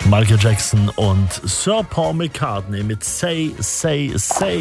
Michael Jackson und Sir Paul McCartney mit Say, Say, Say.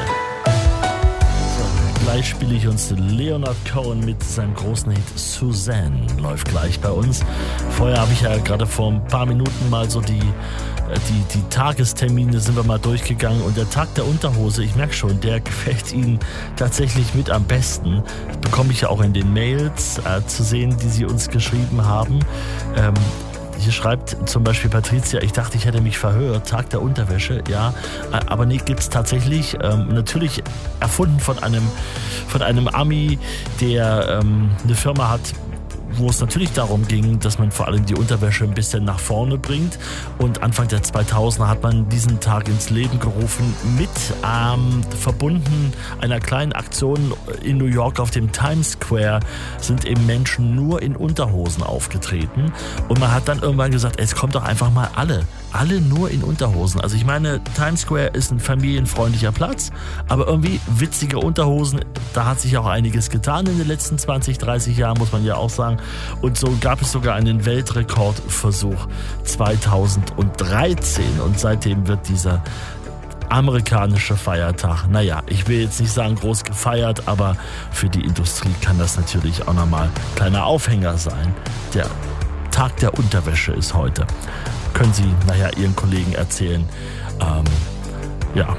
Gleich spiele ich uns Leonard Cohen mit seinem großen Hit Suzanne. Läuft gleich bei uns. Vorher habe ich ja gerade vor ein paar Minuten mal so die Tagestermine sind wir mal durchgegangen und der Tag der Unterhose, ich merke schon, der gefällt Ihnen tatsächlich mit am besten. Das bekomme ich ja auch in den Mails zu sehen, die Sie uns geschrieben haben. Hier schreibt zum Beispiel Patricia, ich dachte, ich hätte mich verhört, Tag der Unterwäsche, ja, aber nee, gibt's tatsächlich, natürlich erfunden von einem Ami, der eine Firma hat, wo es natürlich darum ging, dass man vor allem die Unterwäsche ein bisschen nach vorne bringt. Und Anfang der 2000er hat man diesen Tag ins Leben gerufen mit verbunden einer kleinen Aktion in New York auf dem Times Square sind eben Menschen nur in Unterhosen aufgetreten. Und man hat dann irgendwann gesagt, es kommt doch einfach mal alle nur in Unterhosen. Also ich meine, Times Square ist ein familienfreundlicher Platz, aber irgendwie witzige Unterhosen, da hat sich auch einiges getan in den letzten 20, 30 Jahren, muss man ja auch sagen. Und so gab es sogar einen Weltrekordversuch 2013 und seitdem wird dieser amerikanische Feiertag, naja, ich will jetzt nicht sagen groß gefeiert, aber für die Industrie kann das natürlich auch nochmal ein kleiner Aufhänger sein. Der Tag der Unterwäsche ist heute. Können Sie nachher Ihren Kollegen erzählen. Ja.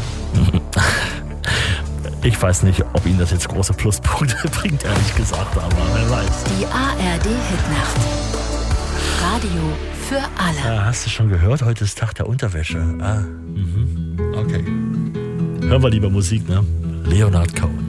Ich weiß nicht, ob Ihnen das jetzt große Pluspunkte bringt, ehrlich gesagt, aber wer weiß. Die ARD-Hitnacht. Radio für alle. Hast du schon gehört? Heute ist Tag der Unterwäsche. Okay. Hören wir lieber Musik, ne? Leonard Cohen.